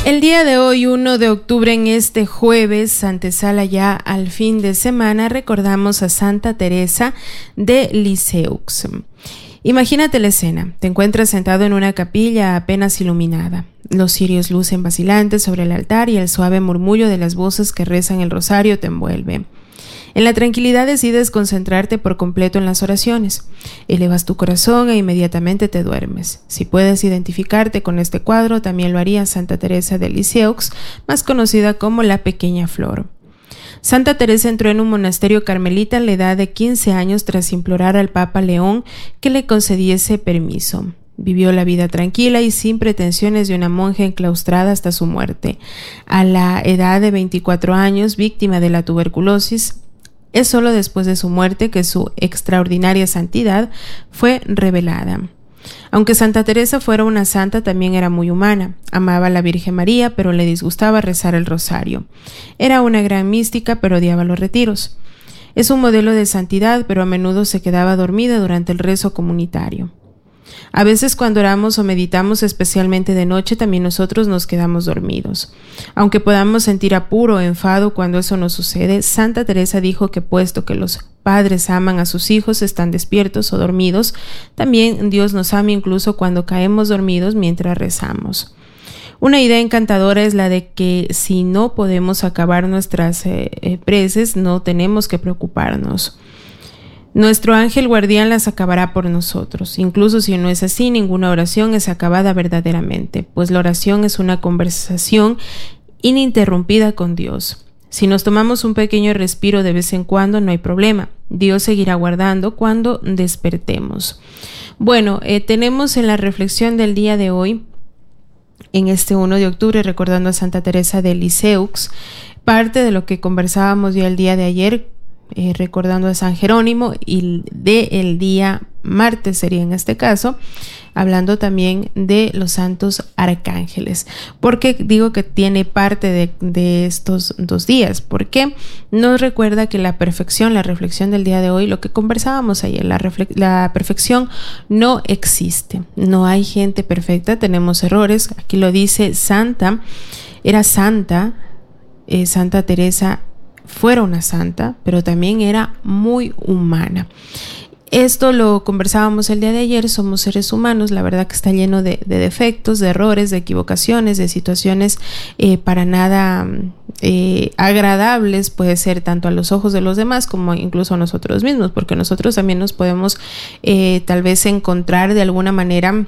El día de hoy, 1 de octubre, en este jueves, antesala ya al fin de semana, recordamos a Santa Teresa de Lisieux. Imagínate la escena. Te encuentras sentado en una capilla apenas iluminada. Los cirios lucen vacilantes sobre el altar y el suave murmullo de las voces que rezan el rosario te envuelve. En la tranquilidad decides concentrarte por completo en las oraciones. Elevas tu corazón e inmediatamente te duermes. Si puedes identificarte con este cuadro, también lo haría Santa Teresa de Lisieux, más conocida como la Pequeña Flor. Santa Teresa entró en un monasterio carmelita a la edad de 15 años tras implorar al Papa León que le concediese permiso. Vivió la vida tranquila y sin pretensiones de una monja enclaustrada hasta su muerte. A la edad de 24 años, víctima de la tuberculosis, es solo después de su muerte que su extraordinaria santidad fue revelada. Aunque Santa Teresa fuera una santa, también era muy humana. Amaba a la Virgen María, pero le disgustaba rezar el rosario. Era una gran mística, pero odiaba los retiros. Es un modelo de santidad, pero a menudo se quedaba dormida durante el rezo comunitario. A veces cuando oramos o meditamos, especialmente de noche, también nosotros nos quedamos dormidos. Aunque podamos sentir apuro o enfado cuando eso nos sucede, Santa Teresa dijo que puesto que los padres aman a sus hijos, están despiertos o dormidos, también Dios nos ama incluso cuando caemos dormidos mientras rezamos. Una idea encantadora es la de que si no podemos acabar nuestras preces, no tenemos que preocuparnos. Nuestro ángel guardián las acabará por nosotros. Incluso si no es así, ninguna oración es acabada verdaderamente, pues la oración es una conversación ininterrumpida con Dios. Si nos tomamos un pequeño respiro de vez en cuando, no hay problema. Dios seguirá guardando cuando despertemos. Bueno, tenemos en la reflexión del día de hoy, en este 1 de octubre, recordando a Santa Teresa de Lisieux, parte de lo que conversábamos ya el día de ayer, recordando a San Jerónimo, y del día martes sería en este caso, hablando también de los santos arcángeles. ¿Por qué digo que tiene parte de estos 2 días? Porque nos recuerda que la perfección, la reflexión del día de hoy, lo que conversábamos ayer, la perfección no existe. No hay gente perfecta, tenemos errores. Aquí lo dice era santa, Santa Teresa fuera una santa, pero también era muy humana. Esto lo conversábamos el día de ayer. Somos seres humanos, la verdad que está lleno de defectos, de errores, de equivocaciones, de situaciones para nada agradables, puede ser tanto a los ojos de los demás como incluso a nosotros mismos, porque nosotros también nos podemos tal vez encontrar de alguna manera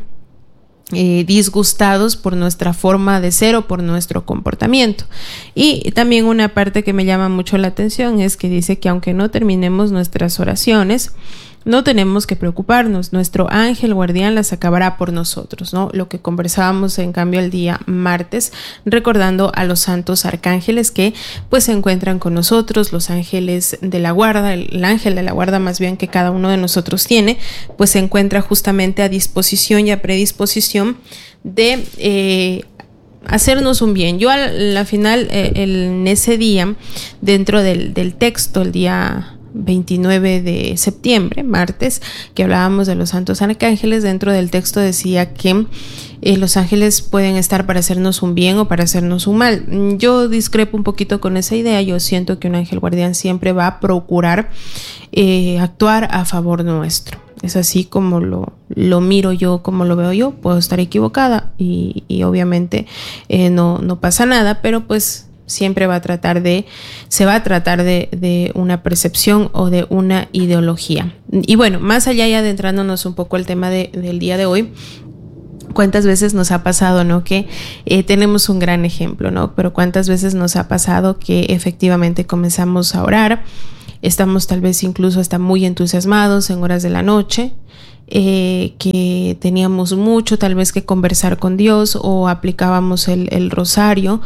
disgustados por nuestra forma de ser o por nuestro comportamiento. Y también una parte que me llama mucho la atención es que dice que aunque no terminemos nuestras oraciones, no tenemos que preocuparnos, nuestro ángel guardián las acabará por nosotros, ¿no? Lo que conversábamos en cambio el día martes, recordando a los santos arcángeles que pues se encuentran con nosotros, los ángeles de la guarda, el ángel de la guarda más bien que cada uno de nosotros tiene, pues se encuentra justamente a disposición y a predisposición de hacernos un bien. Yo a la final, en ese día, dentro del texto, el día 29 de septiembre, martes, que hablábamos de los santos arcángeles, dentro del texto decía que los ángeles pueden estar para hacernos un bien o para hacernos un mal. Yo discrepo un poquito con esa idea. Yo siento que un ángel guardián siempre va a procurar actuar a favor nuestro. Es así como lo miro yo, como lo veo yo. Puedo estar equivocada y obviamente no pasa nada, pero pues siempre se va a tratar de una percepción o de una ideología. Y bueno, más allá y adentrándonos un poco al tema del día de hoy, ¿cuántas veces nos ha pasado, no? Que tenemos un gran ejemplo, ¿no? Pero ¿cuántas veces nos ha pasado que efectivamente comenzamos a orar? Estamos tal vez incluso hasta muy entusiasmados en horas de la noche, que teníamos mucho tal vez que conversar con Dios, o aplicábamos el rosario,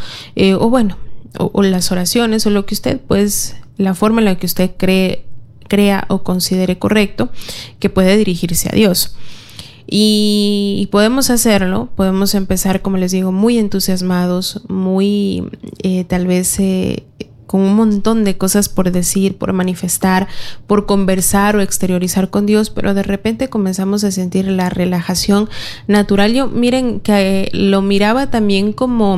o las oraciones, o lo que usted, pues, la forma en la que usted crea o considere correcto que puede dirigirse a Dios. Y podemos hacerlo, podemos empezar, como les digo, muy entusiasmados, muy tal vez con un montón de cosas por decir, por manifestar, por conversar o exteriorizar con Dios, pero de repente comenzamos a sentir la relajación natural. Yo, miren, que lo miraba también como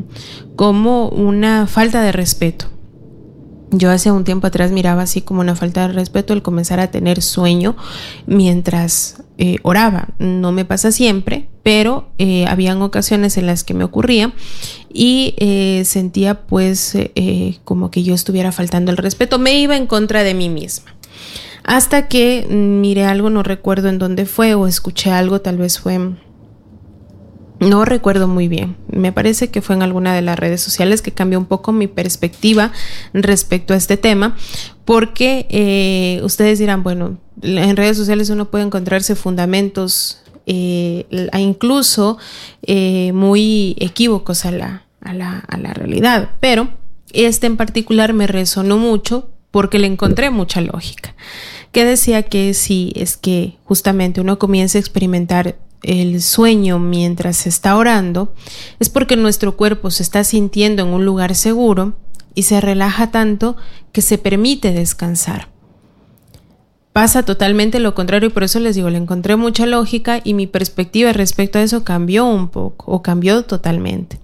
una falta de respeto. Yo hace un tiempo atrás miraba así como una falta de respeto el comenzar a tener sueño mientras oraba. No me pasa siempre, pero habían ocasiones en las que me ocurría y sentía pues como que yo estuviera faltando el respeto. Me iba en contra de mí misma. Hasta que miré algo, no recuerdo en dónde fue, o escuché algo, tal vez fue... No recuerdo muy bien, me parece que fue en alguna de las redes sociales, que cambió un poco mi perspectiva respecto a este tema, porque ustedes dirán, bueno, en redes sociales uno puede encontrarse fundamentos incluso muy equívocos a la realidad, pero este en particular me resonó mucho porque le encontré mucha lógica, que decía que si es que justamente uno comienza a experimentar el sueño mientras se está orando, es porque nuestro cuerpo se está sintiendo en un lugar seguro y se relaja tanto que se permite descansar. Pasa totalmente lo contrario, y por eso les digo, le encontré mucha lógica y mi perspectiva respecto a eso cambió un poco, o cambió totalmente.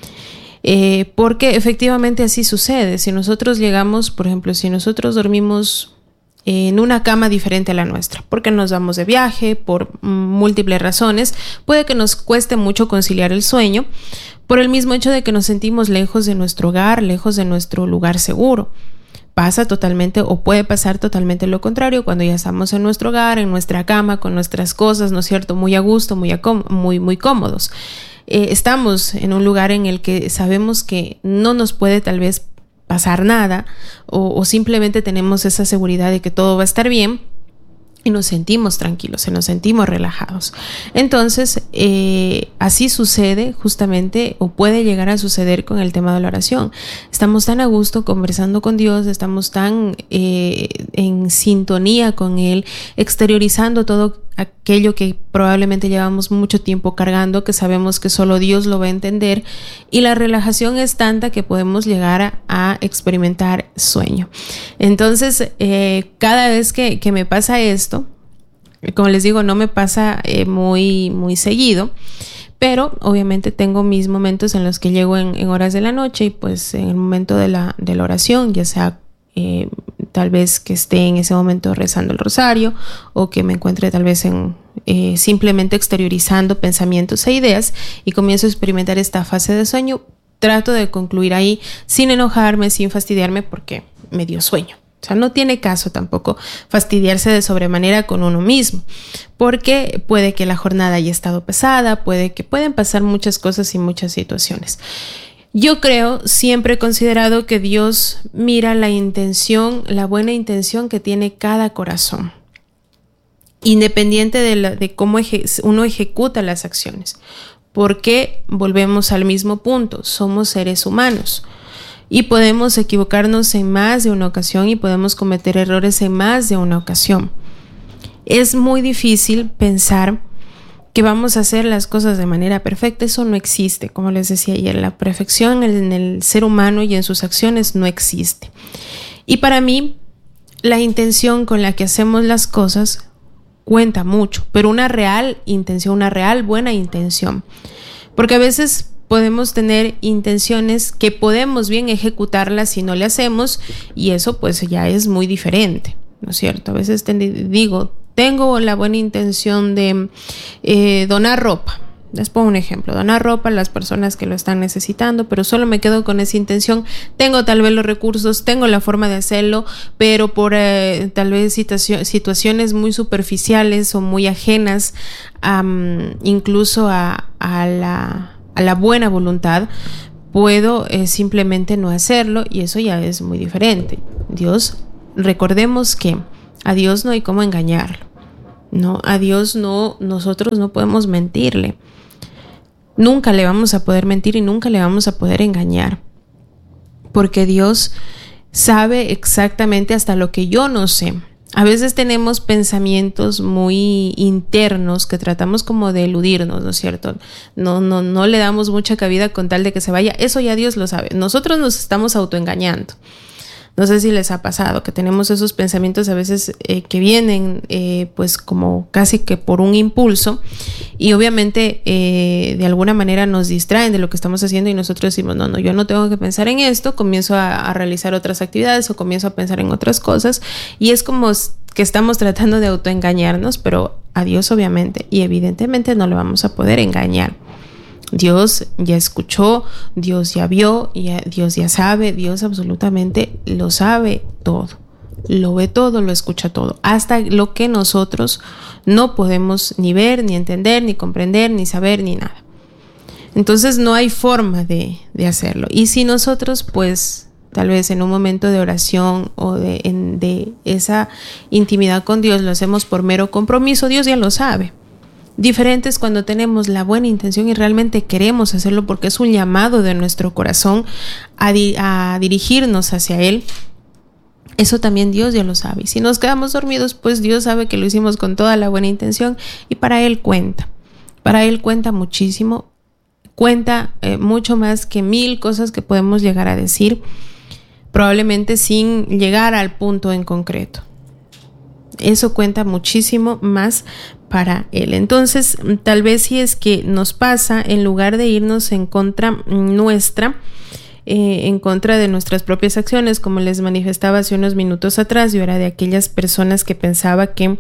Porque efectivamente así sucede. Si nosotros llegamos, por ejemplo, si nosotros dormimos en una cama diferente a la nuestra, porque nos vamos de viaje, por múltiples razones, puede que nos cueste mucho conciliar el sueño, por el mismo hecho de que nos sentimos lejos de nuestro hogar, lejos de nuestro lugar seguro. Pasa totalmente, o puede pasar totalmente lo contrario, cuando ya estamos en nuestro hogar, en nuestra cama, con nuestras cosas, ¿no es cierto?, muy a gusto, muy cómodos. Estamos en un lugar en el que sabemos que no nos puede tal vez pasar nada, o simplemente tenemos esa seguridad de que todo va a estar bien y nos sentimos tranquilos, nos sentimos relajados. Entonces, así sucede justamente, o puede llegar a suceder con el tema de la oración. Estamos tan a gusto conversando con Dios, estamos tan en sintonía con Él, exteriorizando todo aquello que probablemente llevamos mucho tiempo cargando, que sabemos que solo Dios lo va a entender, y la relajación es tanta que podemos llegar a experimentar sueño. Entonces, cada vez que me pasa esto, como les digo, no me pasa muy seguido, pero obviamente tengo mis momentos en los que llego en horas de la noche, y pues en el momento de la oración, ya sea tal vez que esté en ese momento rezando el rosario, o que me encuentre tal vez simplemente exteriorizando pensamientos e ideas, y comienzo a experimentar esta fase de sueño, trato de concluir ahí sin enojarme, sin fastidiarme, porque me dio sueño. O sea, no tiene caso tampoco fastidiarse de sobremanera con uno mismo, porque puede que la jornada haya estado pesada, pueden pasar muchas cosas y muchas situaciones. Yo siempre he considerado que Dios mira la intención, la buena intención que tiene cada corazón, independiente de cómo uno ejecuta las acciones, porque volvemos al mismo punto, somos seres humanos y podemos equivocarnos en más de una ocasión y podemos cometer errores en más de una ocasión. Es muy difícil pensar que vamos a hacer las cosas de manera perfecta. Eso no existe. Como les decía ayer, la perfección en el ser humano y en sus acciones no existe. Y para mí, la intención con la que hacemos las cosas cuenta mucho, pero una real intención, una real buena intención. Porque a veces podemos tener intenciones que podemos bien ejecutarlas si no le hacemos, y eso pues ya es muy diferente, ¿no es cierto? A veces tengo la buena intención de donar ropa. Les pongo un ejemplo, donar ropa a las personas que lo están necesitando, pero solo me quedo con esa intención. Tengo tal vez los recursos, tengo la forma de hacerlo, pero por tal vez situaciones muy superficiales o muy ajenas incluso a la buena voluntad, puedo simplemente no hacerlo, y eso ya es muy diferente. Recordemos que a Dios no hay cómo engañarlo, ¿no? A Dios nosotros no podemos mentirle. Nunca le vamos a poder mentir y nunca le vamos a poder engañar, porque Dios sabe exactamente hasta lo que yo no sé. A veces tenemos pensamientos muy internos que tratamos como de eludirnos, ¿no es cierto? No le damos mucha cabida con tal de que se vaya. Eso ya Dios lo sabe. Nosotros nos estamos autoengañando. No sé si les ha pasado que tenemos esos pensamientos a veces que vienen pues como casi que por un impulso, y obviamente de alguna manera nos distraen de lo que estamos haciendo y nosotros decimos, no, yo no tengo que pensar en esto, comienzo a realizar otras actividades o comienzo a pensar en otras cosas, y es como que estamos tratando de autoengañarnos, pero a Dios obviamente y evidentemente no le vamos a poder engañar. Dios ya escuchó, Dios ya vio, Dios ya sabe, Dios absolutamente lo sabe todo, lo ve todo, lo escucha todo, hasta lo que nosotros no podemos ni ver, ni entender, ni comprender, ni saber, ni nada. Entonces no hay forma de hacerlo. Y si nosotros pues tal vez en un momento de oración o de esa intimidad con Dios lo hacemos por mero compromiso, Dios ya lo sabe. Diferente es cuando tenemos la buena intención y realmente queremos hacerlo porque es un llamado de nuestro corazón a dirigirnos hacia Él. Eso también Dios ya lo sabe. Y si nos quedamos dormidos, pues Dios sabe que lo hicimos con toda la buena intención y para Él cuenta. Para Él cuenta muchísimo. Cuenta mucho más que 1000 cosas que podemos llegar a decir, probablemente sin llegar al punto en concreto. Eso cuenta muchísimo más para Él. Entonces, tal vez si es que nos pasa, en lugar de irnos en contra nuestra, en contra de nuestras propias acciones, como les manifestaba hace unos minutos atrás, yo era de aquellas personas que pensaba que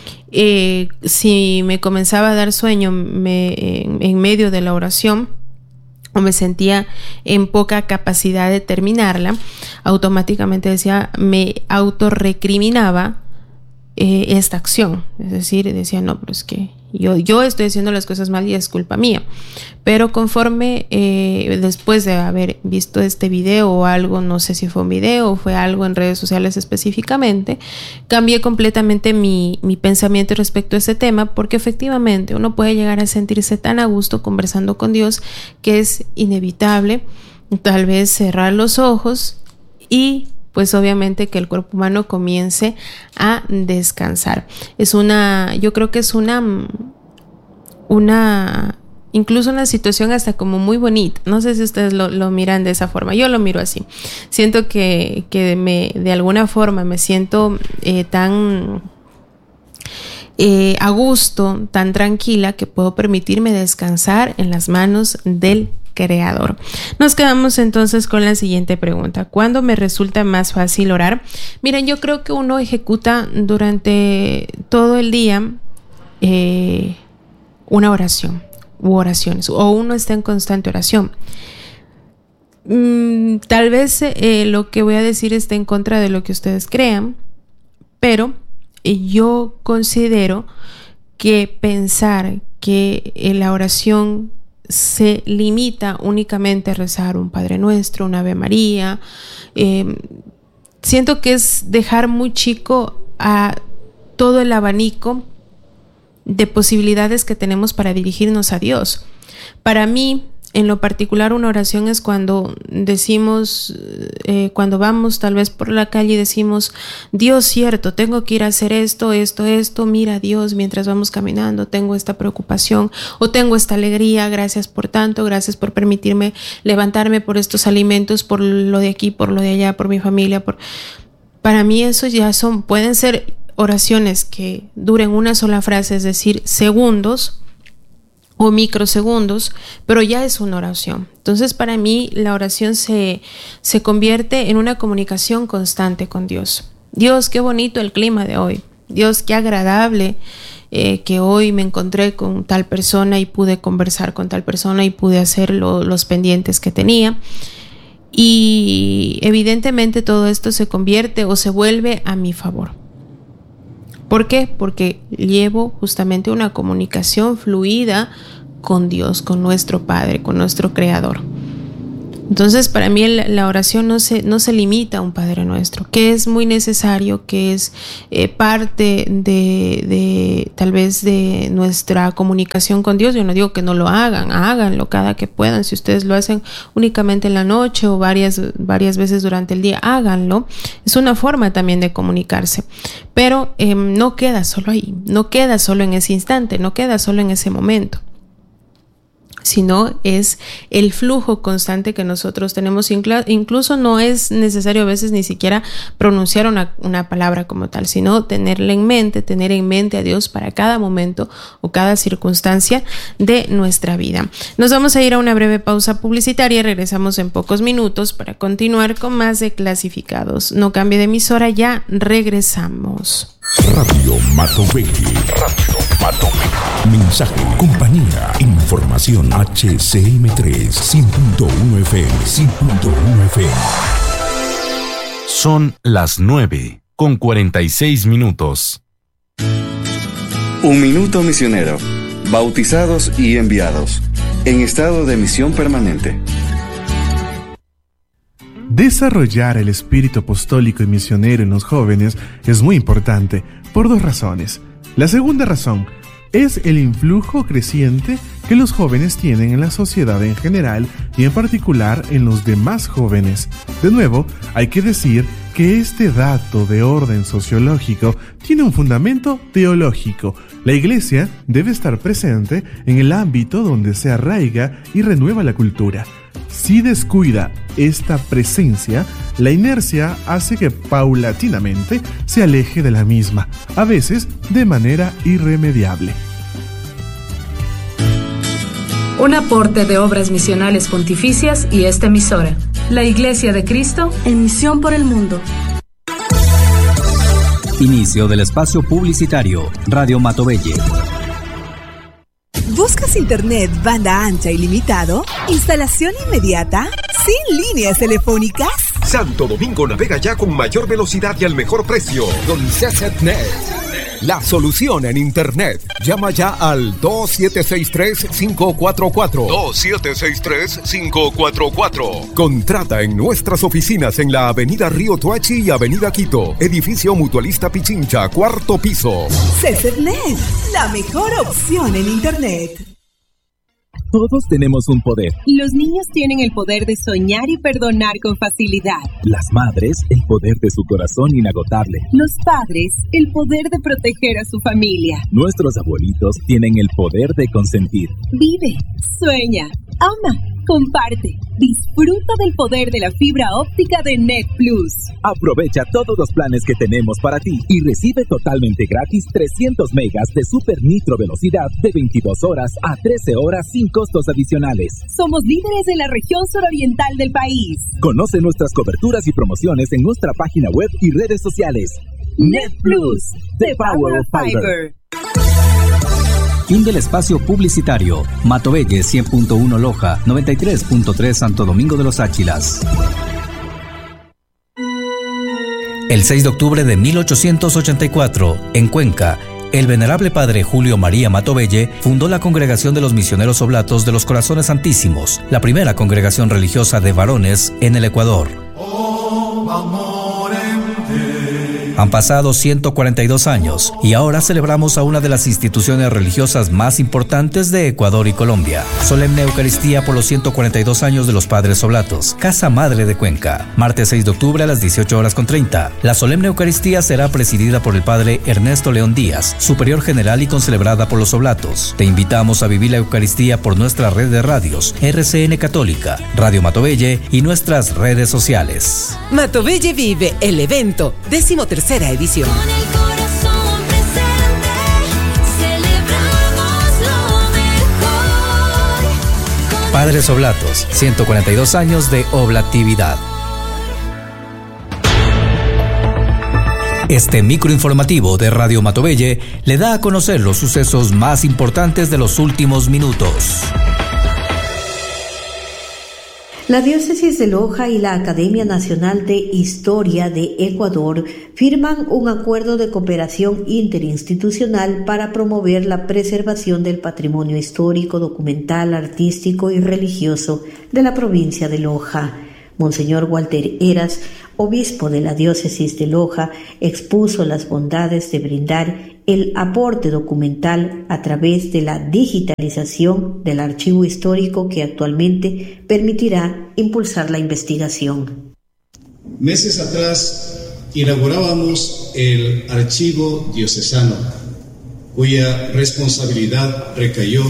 si me comenzaba a dar sueño en medio de la oración, o me sentía en poca capacidad de terminarla, automáticamente me autorrecriminaba esta acción. Es decir, decía, no, pero es que yo estoy haciendo las cosas mal y es culpa mía. Pero conforme después de haber visto este video o algo, no sé si fue un video o fue algo en redes sociales específicamente, cambié completamente mi pensamiento respecto a ese tema, porque efectivamente uno puede llegar a sentirse tan a gusto conversando con Dios que es inevitable tal vez cerrar los ojos y pues obviamente que el cuerpo humano comience a descansar. Yo creo que es incluso una situación hasta como muy bonita. No sé si ustedes lo miran de esa forma. Yo lo miro así. Siento que de alguna forma me siento tan a gusto, tan tranquila, que puedo permitirme descansar en las manos del Creador. Nos quedamos entonces con la siguiente pregunta. ¿Cuándo me resulta más fácil orar? Miren, yo creo que uno ejecuta durante todo el día una oración u oraciones, o uno está en constante oración. Tal vez lo que voy a decir esté en contra de lo que ustedes crean, pero yo considero que pensar que la oración se limita únicamente a rezar un Padre Nuestro, un Ave María, siento que es dejar muy chico a todo el abanico de posibilidades que tenemos para dirigirnos a Dios. Para mí, en lo particular, una oración es cuando decimos, cuando vamos tal vez por la calle y decimos, Dios, cierto, tengo que ir a hacer esto, mira Dios, mientras vamos caminando, tengo esta preocupación o tengo esta alegría, gracias por tanto, gracias por permitirme levantarme por estos alimentos, por lo de aquí, por lo de allá, por mi familia. Para mí eso ya pueden ser oraciones que duren una sola frase, es decir, segundos o microsegundos, pero ya es una oración. Entonces, para mí, la oración se convierte en una comunicación constante con Dios. Dios, qué bonito el clima de hoy. Dios, qué agradable que hoy me encontré con tal persona y pude conversar con tal persona y pude hacer los pendientes que tenía. Y evidentemente todo esto se convierte o se vuelve a mi favor. ¿Por qué? Porque llevo justamente una comunicación fluida con Dios, con nuestro Padre, con nuestro Creador. Entonces, para mí la oración no se limita a un Padre Nuestro, que es muy necesario, que es parte de tal vez de nuestra comunicación con Dios. Yo no digo que no lo hagan, háganlo cada que puedan. Si ustedes lo hacen únicamente en la noche o varias veces durante el día, háganlo. Es una forma también de comunicarse, pero no queda solo ahí, no queda solo en ese instante, no queda solo en ese momento. sino es el flujo constante que nosotros tenemos. Incluso no es necesario a veces ni siquiera pronunciar una palabra como tal, sino tener en mente a Dios para cada momento o cada circunstancia de nuestra vida. Nos vamos a ir a una breve pausa publicitaria y regresamos en pocos minutos para continuar con más de Clasificados. No cambie de emisora, ya regresamos. Radio Matovelle. Mensaje, compañía, información. HCM3 100.1 FM, 100.1 FM. Son las 9:46. Un minuto misionero. Bautizados y enviados. En estado de misión permanente. Desarrollar el espíritu apostólico y misionero en los jóvenes es muy importante por dos razones. La segunda razón es el influjo creciente que los jóvenes tienen en la sociedad en general y en particular en los demás jóvenes. De nuevo, hay que decir que este dato de orden sociológico tiene un fundamento teológico. La Iglesia debe estar presente en el ámbito donde se arraiga y renueva la cultura. Si descuida esta presencia, la inercia hace que paulatinamente se aleje de la misma, a veces de manera irremediable. Un aporte de Obras Misionales Pontificias y esta emisora. La Iglesia de Cristo en misión por el mundo. Inicio del espacio publicitario. Radio Matovelle. ¿Buscas internet banda ancha ilimitado? ¿Instalación inmediata? ¿Sin líneas telefónicas? Santo Domingo navega ya con mayor velocidad y al mejor precio. Con CCNet. La solución en internet. Llama ya al 2763-544. 2763-544. Contrata en nuestras oficinas en la Avenida Río Toachi y Avenida Quito. Edificio Mutualista Pichincha, 4º piso. CCNet, la mejor opción en internet. Todos tenemos un poder. Los niños tienen el poder de soñar y perdonar con facilidad. Las madres, el poder de su corazón inagotable. Los padres, el poder de proteger a su familia. Nuestros abuelitos tienen el poder de consentir. Vive, sueña, ama, comparte. Disfruta del poder de la fibra óptica de Net Plus. Aprovecha todos los planes que tenemos para ti y recibe totalmente gratis 300 megas de super nitro velocidad de 22 horas a 13 horas sin costos adicionales. Somos líderes en la región suroriental del país. Conoce nuestras coberturas y promociones en nuestra página web y redes sociales. Net Plus, the power of fiber. Fin del espacio publicitario. Matovelle 100.1 Loja, 93.3 Santo Domingo de los Áchilas. El 6 de octubre de 1884, en Cuenca, el venerable padre Julio María Matovelle fundó la Congregación de los Misioneros Oblatos de los Corazones Santísimos, la primera congregación religiosa de varones en el Ecuador. Han pasado 142 años y ahora celebramos a una de las instituciones religiosas más importantes de Ecuador y Colombia. Solemne Eucaristía por los 142 años de los Padres Oblatos, Casa Madre de Cuenca. Martes 6 de octubre a las 18:30. La solemne Eucaristía será presidida por el Padre Ernesto León Díaz, superior general y concelebrada por los Oblatos. Te invitamos a vivir la Eucaristía por nuestra red de radios, RCN Católica, Radio Matovelle y nuestras redes sociales. Matovelle Vive, el evento, 13ª edición. Con el corazón presente, celebramos lo mejor. Padres Oblatos, 142 años de oblatividad. Este microinformativo de Radio Matovelle le da a conocer los sucesos más importantes de los últimos minutos. La Diócesis de Loja y la Academia Nacional de Historia de Ecuador firman un acuerdo de cooperación interinstitucional para promover la preservación del patrimonio histórico, documental, artístico y religioso de la provincia de Loja. Monseñor Walter Heras, obispo de la Diócesis de Loja, expuso las bondades de brindar el aporte documental a través de la digitalización del archivo histórico que actualmente permitirá impulsar la investigación. Meses atrás inaugurábamos el archivo diocesano, cuya responsabilidad recayó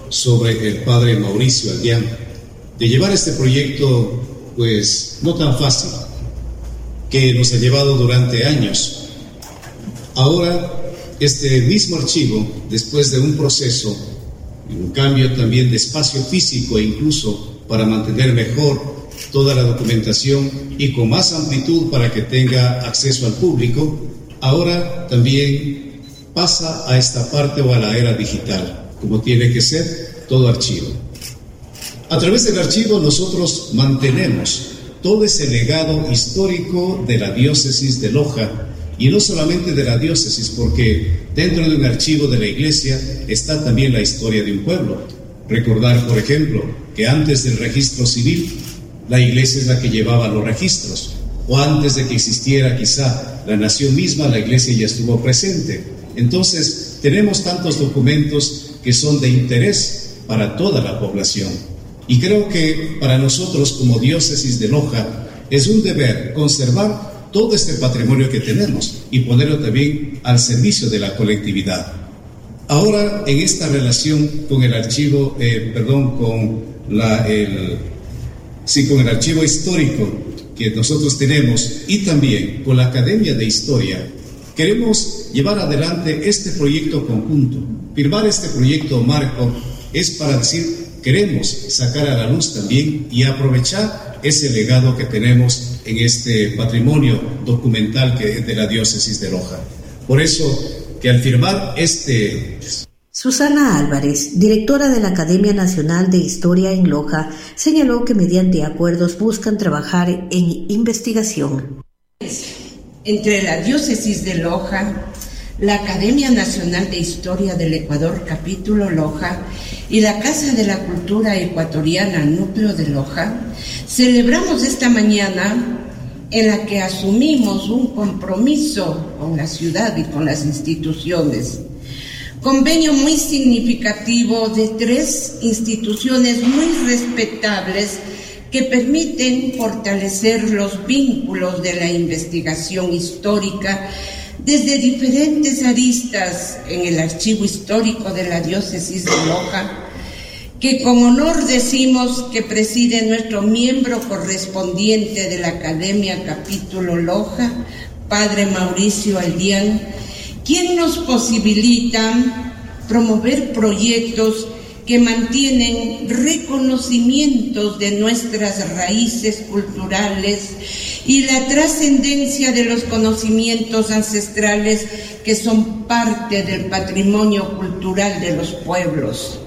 sobre el padre Mauricio Aldián, de llevar este proyecto, pues no tan fácil, que nos ha llevado durante años. Ahora, este mismo archivo, después de un proceso, un cambio también de espacio físico e incluso para mantener mejor toda la documentación y con más amplitud para que tenga acceso al público, ahora también pasa a esta parte o a la era digital, como tiene que ser todo archivo. A través del archivo nosotros mantenemos todo ese legado histórico de la diócesis de Loja, y no solamente de la diócesis, porque dentro de un archivo de la iglesia está también la historia de un pueblo. Recordar, por ejemplo, que antes del registro civil, la iglesia es la que llevaba los registros, o antes de que existiera quizá la nación misma, la iglesia ya estuvo presente. Entonces, tenemos tantos documentos que son de interés para toda la población. Y creo que para nosotros como diócesis de Loja es un deber conservar todo este patrimonio que tenemos y ponerlo también al servicio de la colectividad. Ahora, en esta relación con el archivo, con el archivo histórico que nosotros tenemos y también con la Academia de Historia, queremos llevar adelante este proyecto conjunto. Firmar este proyecto marco es para decir, queremos sacar a la luz también y aprovechar ese legado que tenemos en este patrimonio documental que es de la diócesis de Loja. Por eso que al firmar Susana Álvarez, directora de la Academia Nacional de Historia en Loja, señaló que mediante acuerdos buscan trabajar en investigación. Entre la diócesis de Loja, la Academia Nacional de Historia del Ecuador, capítulo Loja, y la Casa de la Cultura Ecuatoriana, núcleo de Loja, celebramos esta mañana en la que asumimos un compromiso con la ciudad y con las instituciones. Convenio muy significativo de 3 instituciones muy respetables que permiten fortalecer los vínculos de la investigación histórica desde diferentes aristas en el archivo histórico de la diócesis de Loja, que con honor decimos que preside nuestro miembro correspondiente de la Academia Capítulo Loja, padre Mauricio Aldián, quien nos posibilita promover proyectos que mantienen reconocimientos de nuestras raíces culturales y la trascendencia de los conocimientos ancestrales que son parte del patrimonio cultural de los pueblos.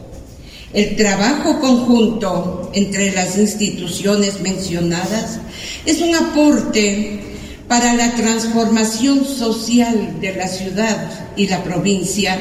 El trabajo conjunto entre las instituciones mencionadas es un aporte para la transformación social de la ciudad y la provincia,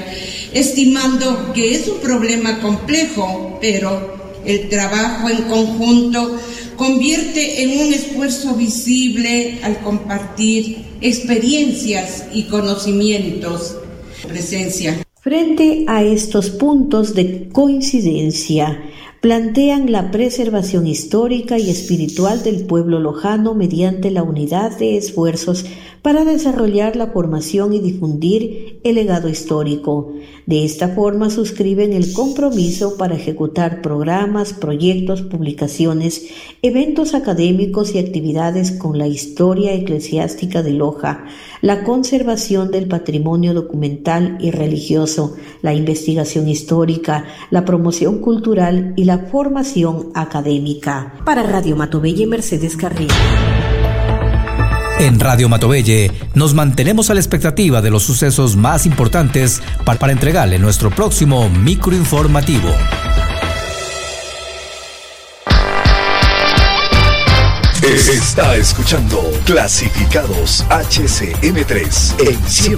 estimando que es un problema complejo, pero el trabajo en conjunto convierte en un esfuerzo visible al compartir experiencias y conocimientos. Presencia. Frente a estos puntos de coincidencia, plantean la preservación histórica y espiritual del pueblo lojano mediante la unidad de esfuerzos para desarrollar la formación y difundir el legado histórico. De esta forma suscriben el compromiso para ejecutar programas, proyectos, publicaciones, eventos académicos y actividades con la historia eclesiástica de Loja, la conservación del patrimonio documental y religioso, la investigación histórica, la promoción cultural y la formación académica. Para Radio Matovelle, Mercedes Carrillo. En Radio Matovelle nos mantenemos a la expectativa de los sucesos más importantes para entregarle nuestro próximo microinformativo. Está escuchando Clasificados HCM3 en 100.9.